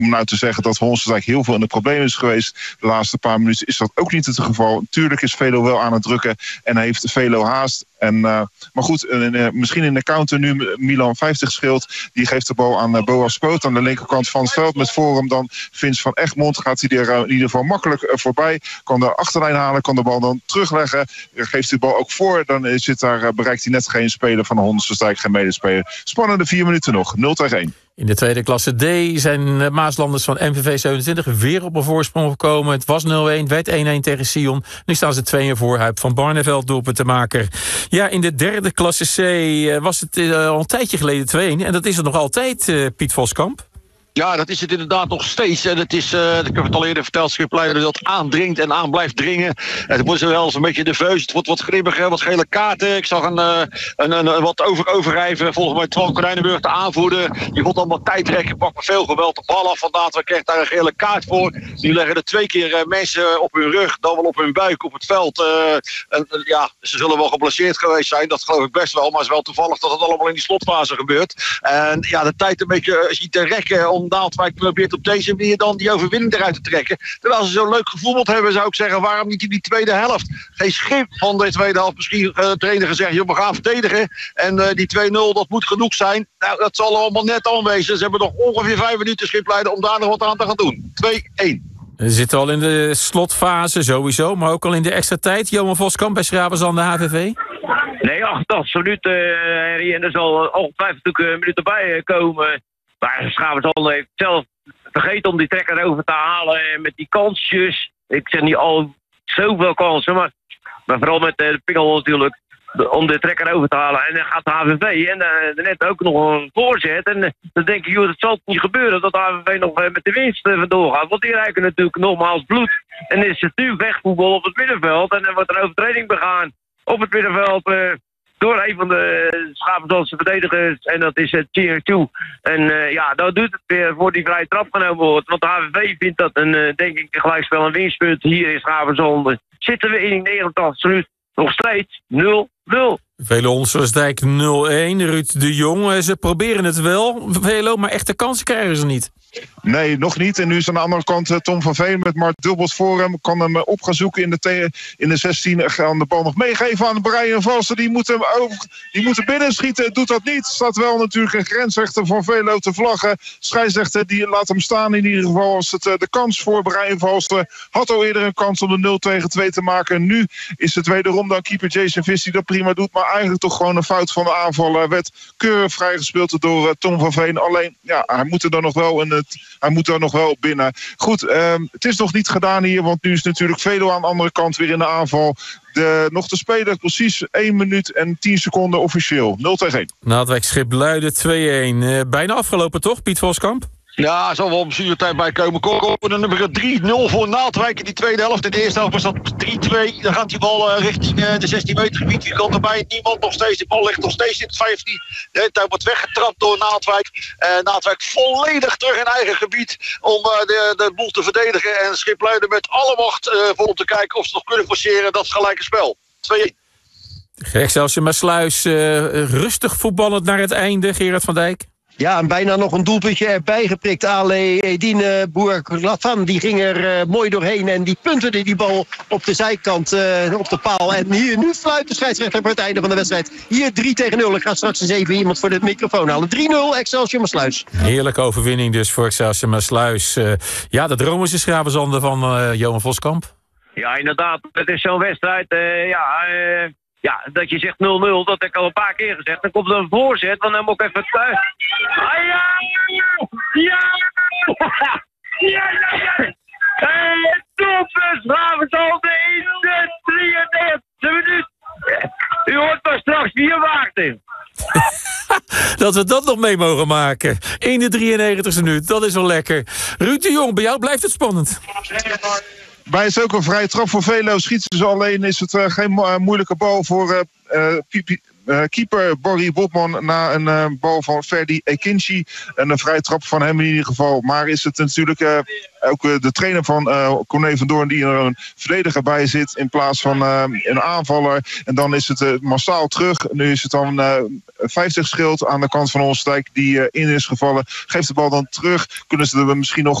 om nou te zeggen dat Honsensdijk heel veel in de problemen is geweest de laatste paar minuten, is dat ook niet het geval. Natuurlijk is Velo wel aan het drukken en heeft Velo haast. Maar goed, misschien in de counter nu Milan 50 scheelt. Die geeft de bal aan Boas Poot aan de linkerkant van het veld. Met voor hem dan Vince van Egmond. Gaat hij er in ieder geval makkelijk voorbij. Kan de achterlijn halen, kan de bal dan terugleggen. Geeft de bal ook voor. Dan bereikt hij net geen speler van de Honsensdijk, geen medespeler. Spannende 4 minuten nog, 0-1. In de tweede klasse D zijn Maaslanders van MVV 27 weer op een voorsprong gekomen. Het was 0-1, werd 1-1 tegen Sion. Nu staan ze 2-1 voor. Huip van Barneveld doelpunt te maken. Ja, in de derde klasse C was het al een tijdje geleden 2-1. En dat is het nog altijd, Piet Voskamp. Ja, dat is het inderdaad nog steeds. En het is, ik heb het al eerder verteld, schipleider dat aandringt en aan blijft dringen. Het wordt wel eens een beetje nerveus. Het wordt wat grimmiger, wat gele kaarten. Ik zag een wat overrijven. Volgens mij Twan Konijnenburg, de aanvoerder. Die wil allemaal tijd trekken, pakt me veel geweld de bal af. Vandaar krijgt daar een gele kaart voor. Nu leggen er 2 keer mensen op hun rug, dan wel op hun buik op het veld. Ze zullen wel geblesseerd geweest zijn. Dat geloof ik best wel. Maar het is wel toevallig dat het allemaal in die slotfase gebeurt. En ja, de tijd een beetje ziet te rekken. Naaldwijk probeert op deze manier dan die overwinning eruit te trekken. Terwijl ze zo leuk gevoetbald hebben, zou ik zeggen, waarom niet in die tweede helft? Geen schip van de tweede helft. Misschien de trainer gezegd, joh, we gaan verdedigen. En die 2-0, dat moet genoeg zijn. Nou, dat zal allemaal net aanwezen. Ze hebben nog ongeveer 5 minuten schipleider om daar nog wat aan te gaan doen. 2-1. We zitten al in de slotfase sowieso, maar ook al in de extra tijd. Johan Voskamp bij Schravenzand, de HVV. Nee, absoluut, Harry. En er zal ongetwijfeld natuurlijk een minuut erbij komen. Maar Schravenzand heeft zelf vergeten om die trekker over te halen. En met die kansjes. Ik zeg niet al zoveel kansen, maar vooral met de pingel natuurlijk. Om de trekker over te halen. En dan gaat de HVV. En net ook nog een voorzet. En dan denk ik, joh, het zal niet gebeuren dat de HVV nog met de winst vandoor gaat. Want die ruiken natuurlijk nogmaals bloed. En is het nu wegvoetbal op het middenveld. En dan wordt er een overtreding begaan op het middenveld. Door een van de Schravenzandse verdedigers. En dat is Tier 2. En dat doet het weer voor die vrije trap genomen wordt. Want de HVV vindt dat denk ik, een gelijkspel een winstpunt hier in Schravenzand. Zitten we in die 89 minuut nog steeds 0-0. Velo Honsensdijk 0-1. Ruud de Jong, ze proberen het wel, Velo, maar echte kansen krijgen ze niet. Nee, nog niet. En nu is aan de andere kant Tom van Veen met Mart Dubbels voor hem. Kan hem op gaan zoeken in de 16. Gaan de bal nog meegeven aan Brian Valsen. Die moet hem binnenschieten. Doet dat niet. Staat wel natuurlijk een grensrechter van Velo te vlaggen. Scheidsrechter die laat hem staan in ieder geval. Als het de kans voor Brian Valsen. Had al eerder een kans om de 0-2 te maken. Nu is het wederom dan keeper Jason Viss die dat prima doet. Maar eigenlijk toch gewoon een fout van de aanval. Werd keurig vrijgespeeld door Tom van Veen. Alleen, ja, hij moet er dan nog wel hij moet er nog wel binnen. Goed, het is nog niet gedaan hier, want nu is natuurlijk Velo aan de andere kant weer in de aanval. Nog te spelen, precies 1 minuut en 10 seconden officieel. 0-1. Naaldwijk Schipluiden 2-1. Bijna afgelopen toch, Piet Voskamp? Ja, er zal wel een zuurtijd bij komen. Kom de nummer 3-0 voor Naaldwijk in die tweede helft. In de eerste helft was dat 3-2. Dan gaat die bal richting de 16 meter gebied. Die kant erbij. Niemand nog steeds. Die bal ligt nog steeds in het 15. De hele tijd wordt weggetrapt door Naaldwijk. Naaldwijk volledig terug in eigen gebied om de boel te verdedigen. En Schipluiden met alle macht voor om te kijken of ze nog kunnen forceren dat gelijke spel. 2-1. Excelsior Maassluis rustig voetballend naar het einde, Gerard van Dijk. Ja, en bijna nog een doelpuntje erbij geprikt. Ale Edine Bourg-Lafan, die ging er mooi doorheen. En die punterde die bal op de zijkant op de paal. En hier, nu fluit de scheidsrechter voor het einde van de wedstrijd. Hier 3-0. Ik ga straks eens even iemand voor de microfoon halen. 3-0 Excelsior Maassluis. Heerlijke overwinning dus voor Excelsior Maassluis. Ja, de droom is de Schravenzanden van Johan Voskamp. Ja, inderdaad. Het is zo'n wedstrijd. Ja, dat je zegt 0-0, dat heb ik al een paar keer gezegd. Dan komt er een voorzet, want dan moet ik even thuis. Ah, ja! Ja! Ja, ja, ja! Doelpunt, Schravenzand in de 93e minuut. U hoort maar straks wie er waakt in. Dat we dat nog mee mogen maken. In de 93e minuut, dat is wel lekker. Ruud de Jong, bij jou blijft het spannend. Bij is ook een vrije trap voor Velo. Schieten ze alleen, is het geen moeilijke bal voor keeper Borrie Botman na een bal van Ferdi Ekinci. En een vrije trap van hem in ieder geval. Maar is het natuurlijk ook de trainer van Corné van Doorn die er een verdediger bij zit in plaats van een aanvaller. En dan is het massaal terug. Nu is het dan 50 schild aan de kant van Olstijk die in is gevallen. Geeft de bal dan terug. Kunnen ze er misschien nog